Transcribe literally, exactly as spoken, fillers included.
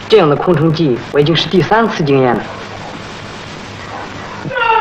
这样的空城计我已经是第三次经验了。